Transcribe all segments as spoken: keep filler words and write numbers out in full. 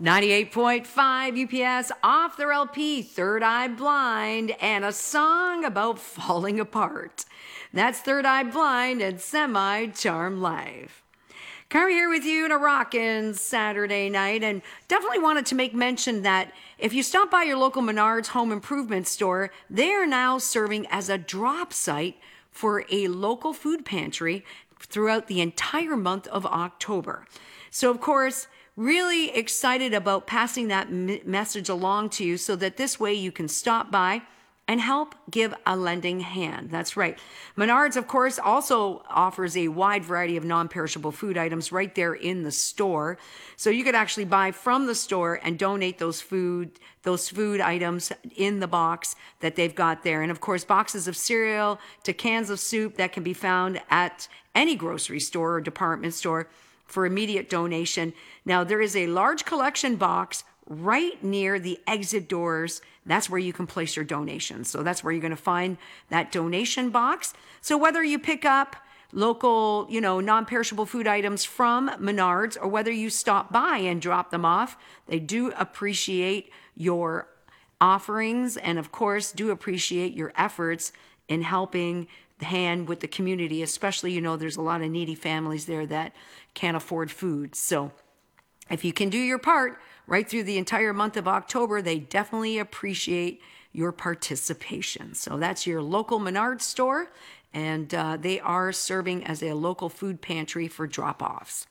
ninety-eight point five U P S, off their L P, Third Eye Blind, and a song about falling apart. That's Third Eye Blind and Semi-Charmed Life. Carrie here with you on a rockin' Saturday night, and definitely wanted to make mention that if you stop by your local Menards home improvement store, they are now serving as a drop site for a local food pantry throughout the entire month of October. So, of course, really excited about passing that m- message along to you so that this way you can stop by and help give a lending hand. That's right. Menards, of course, also offers a wide variety of non-perishable food items right there in the store. So you could actually buy from the store and donate those food, those food items in the box that they've got there. And of course, boxes of cereal to cans of soup that can be found at any grocery store or department store for immediate donation. Now, there is a large collection box right near the exit doors. That's where you can place your donations. So that's where you're going to find that donation box. So whether you pick up local, you know, non-perishable food items from Menards or whether you stop by and drop them off, they do appreciate your offerings and, of course, do appreciate your efforts in helping hand with the community, especially, you know, there's a lot of needy families there that can't afford food. So if you can do your part right through the entire month of October, they definitely appreciate your participation. So that's your local Menards store, and uh, they are serving as a local food pantry for drop-offs.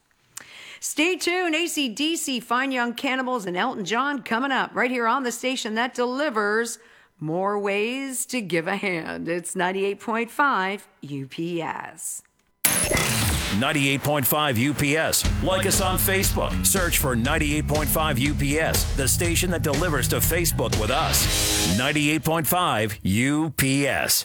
Stay tuned. A C D C, Fine Young Cannibals, and Elton John coming up right here on the station that delivers more ways to give a hand. It's ninety-eight point five U P S. ninety-eight point five U P S. Like us on Facebook. Search for ninety-eight point five U P S, the station that delivers to Facebook with us. ninety-eight point five U P S.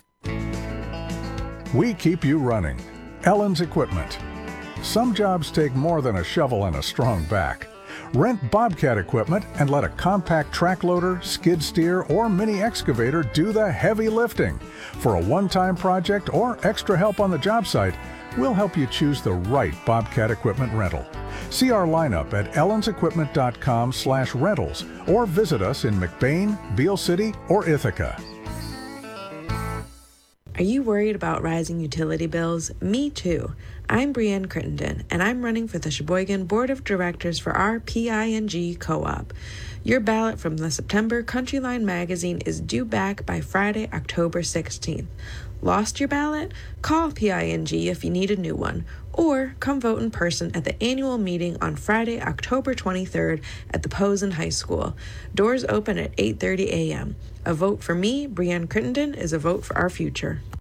We keep you running. Ellen's Equipment. Some jobs take more than a shovel and a strong back. Rent Bobcat equipment and let a compact track loader, skid steer, or mini excavator do the heavy lifting. For a one-time project or extra help on the job site, we'll help you choose the right Bobcat equipment rental. See our lineup at ellensequipment.com slash rentals or visit us in McBain, Beale City, or Ithaca. Are you worried about rising utility bills? Me too. I'm Brienne Crittenden, and I'm running for the Sheboygan Board of Directors for our P I N G Co-op. Your ballot from the September Countryline magazine is due back by Friday, October sixteenth. Lost your ballot? Call P I N G if you need a new one, or come vote in person at the annual meeting on Friday, October twenty-third at the Posen High School. Doors open at eight thirty a.m. A vote for me, Brienne Crittenden, is a vote for our future.